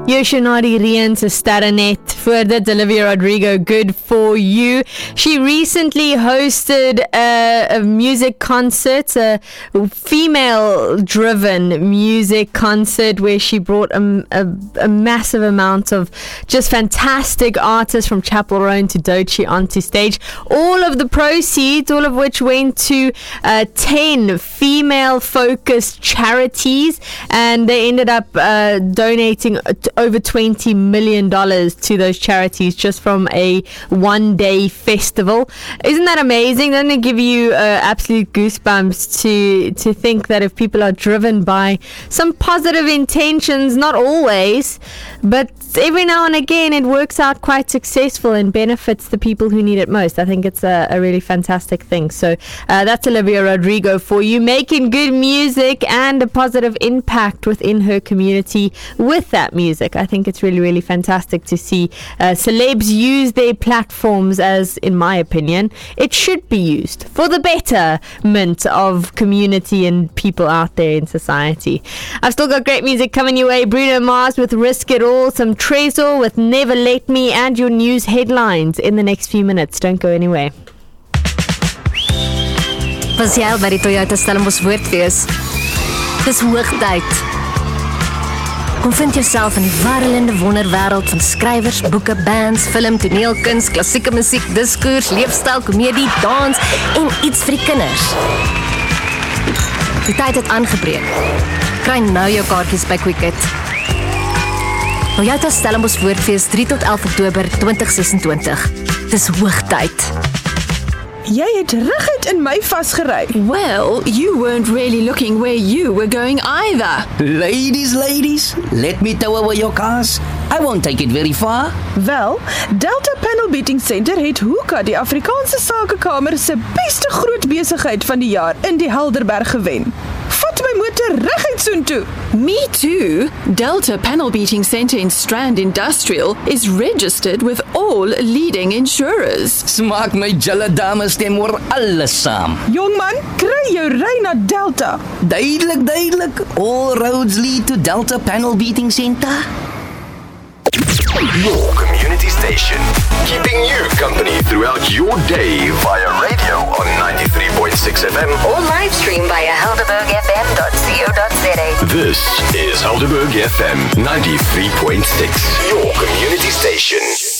Yoshonari Rian to Staranet. For the Olivia Rodrigo, Good For You. She recently hosted a music concert, a female-driven music concert where she brought a massive amount of just fantastic artists from Chapel Roan to Doechii onto stage. All of the proceeds, all of which went to 10 female-focused charities, and they ended up donating over $20 million to those charities just from a one-day festival. Isn't that amazing? Doesn't it give you absolute goosebumps to think that if people are driven by some positive intentions, not always, but every now and again it works out quite successful and benefits the people who need it most. I think it's a really fantastic thing. So that's Olivia Rodrigo for you, making good music and a positive impact within her community with that music. I think it's really, really fantastic to see celebs use their platforms as, in my opinion, it should be used for the betterment of community and people out there in society. I've still got great music coming your way. Bruno Mars with Risk It All, some Trezor with Never Let Me, and your news headlines in the next few minutes. Don't go anywhere. Was jy al by die Toyota Stellenbosch Woordfees? Dis hoogtyd. Kom vind jouself in die warrelende wonderwêreld van skrywers, boeke, bands, film, toneelkuns, klassieke musiek, diskoers, leefstyl, komedie, dans en iets vir die kinders. Die tyd het aangebreek. Kry nou jou kaartjies by Quicket. Toyota Stellenbosch Woordfees 3 tot 11 Oktober 2026. Dis hoogtyd. Jy het reguit in my vasgery. Well, you weren't really looking where you were going either. Ladies, let me tow away your cars. I won't take it very far. Wel, Delta Panel Beating Center het Hoeka, die Afrikaanse Sakekamer se beste groot besigheid van die jaar in die Helderberg gewen. Vat my motor reguit soontoe. Me too. Delta Panel Beating Center in Strand Industrial is registered with all leading insurers. Smaak my julle dames stem oor alles saam. Jongman, kry jou ry na Delta. Duidelik. All roads lead to Delta Panel Beating Center. Your community station, keeping you company throughout your day via radio on 93.6 FM Or live stream via helderbergfm.co.za. This is Helderberg FM 93.6, your community station.